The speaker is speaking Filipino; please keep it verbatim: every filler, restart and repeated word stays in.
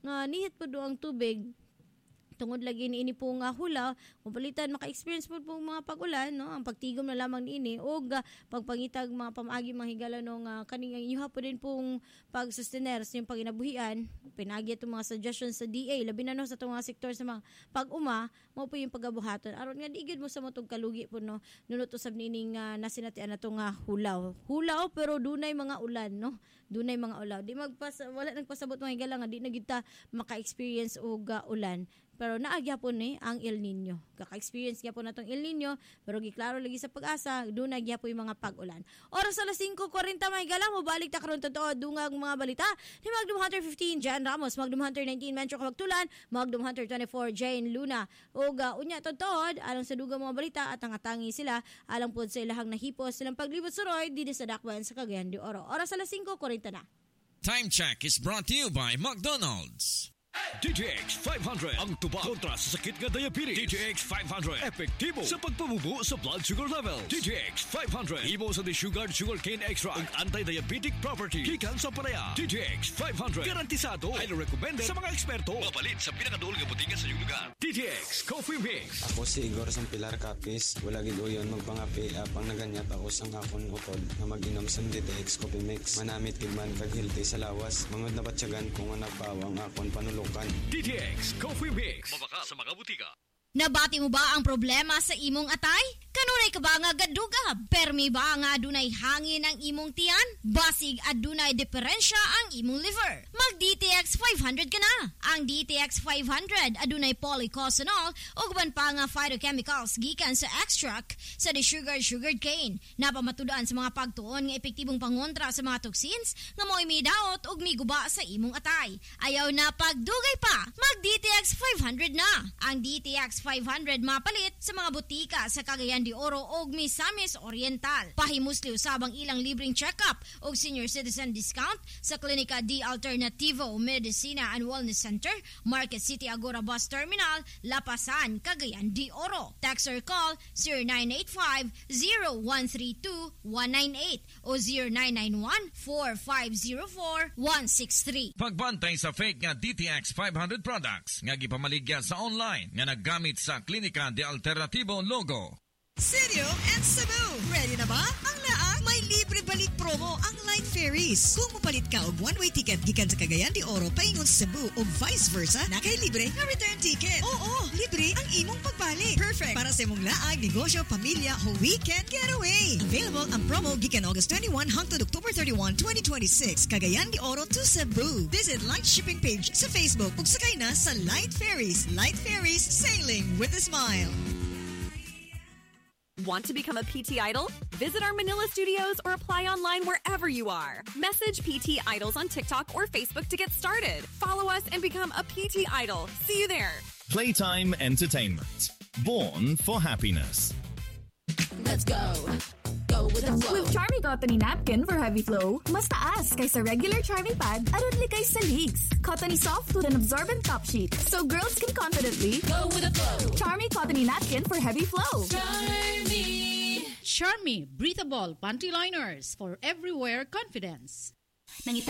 nga nihit po do ang tubig tungod lagi ni ini po nga hula, kung palitan maka-experience po po mga pag-ulan, no? Ang pagtigom na lamang ni ini o uh, pagpangitag mga pamaagi mga higala no nga uh, kaning inyuha po din pong pag-sustainer sa yung paginabuhian, pinagi itong mga suggestions sa D A, labi na no sa itong mga sektor sa mga pag-uma, mo po yung pagabuhaton. Aron nga digid mo sa motong kalugi po no, nunot usab nining uh, nasinatian na itong uh, hulaw. Hulaw pero dunay mga ulan, no? Dunay mga ulaw. Di magpas wala nagpasabot mga higala nga di na kita maka-experience og uh, ulan. Pero naagya po ni ang El Nino. Kaka-experience niya po na itong El Nino, pero giklaro lagi sa pag-asa, doon nagya po yung mga pag-ulan. Oras alas five forty may gala mo, balik ta karon totoo, dungag mga balita. Ni Magdum Hunter fifteen, Jan Ramos, Magdum Hunter nineteen, Mencho Kabagtulan, Magdum Hunter twenty-four, Jane Luna. Uga, unya totoo, alang sa dugang mga balita at ang atangi sila, alang po sa ilahang nahipos silang paglibot suroy, didi sa dakwan sa Cagayan de Oro. Oras alas five forty na. Time check is brought to you by McDonald's. D T X five hundred ang tuba kontra sa sakit nga diabetes. D T X five hundred epektibo sa pagpamubo sa blood sugar level. D T X five hundred imo sa desugared sugarcane extract ug anti-diabetic property gikan sa palaya. D T X five hundred garantisado, highly recommended sa mga eksperto. Mapalit sa pinakaduol nga butinga sa iyong lugar. D T X Coffee Mix. Ako si Igor sang Pilar Capis. Wala gid uyon magpangapi apang naganyat ako sang akon utod na mag-inom sang D T X Coffee Mix. Manamit gid man kag healthy sa lawas. Mangod na batyagan kung anak pawang akon panulok. D T X Coffee Mix. Mabaka sa mga butika. Nabati mo ba ang problema sa imong atay? Kanunay ka ba nga gaduga? Permi ba nga adunay hangin ang imong tiyan? Basig adunay diferensya ang imong liver? Mag-D T X five hundred ka na. Ang D T X five hundred adunay polycosanol ug uban pa nga phytochemicals gikan sa extract sa desugared sugared cane. Napamatudan sa mga pagtuon nga epektibong pangontra sa mga toxins nga mo'y midaot ug miguba sa imong atay. Ayaw na pagdugay pa. Mag-D T X five hundred na. Ang D T X five hundred mapalit sa mga butika sa Cagayan de Oro ug Misamis Oriental. Pahimusli usabang ilang libreng check-up ug senior citizen discount sa Klinika D Alternativo Medicina and Wellness Center, Market City Agora Bus Terminal, Lapasan, Cagayan de Oro. Text or call zero nine eight five, zero one three two, one nine eight o zero nine nine one, four five zero four, one six three. Pagbantay sa fake nga D T X five hundred products nga gipamaligya sa online nga naggamit sa Klinika de Alternativo logo. Sirio and Cebu. Ready na ba? Ang laang may libre balik promo ang Light Ferries. Kung mapalit ka og one-way ticket gikan sa Cagayan de Oro paingon sa Cebu o vice versa, na kay libre nga return ticket. Oo, libre ang imong pagbalik. Perfect para sa imong laag, negosyo, pamilya o weekend getaway. Available ang promo gikan August twenty-first hangtod October thirty-first, twenty twenty-six. Cagayan de Oro to Cebu. Visit Light Shipping page sa Facebook ug sakay na sa Light Ferries. Light Ferries, sailing with a smile. Want to become a P T Idol? Visit our Manila studios or apply online wherever you are. Message P T Idols on TikTok or Facebook to get started. Follow us and become a P T Idol. See you there. Playtime Entertainment. Born for happiness. Let's go. Go with the flow. With Charmy Cottony Napkin for heavy flow, mas taas kaysa regular Charmy Pad, aron likay sa leaks. Cottony soft with an absorbent top sheet, so girls can confidently go with the flow. Charmy Cottony Napkin for heavy flow. Charmy. Charmy Breathable Panty Liners for everywhere confidence.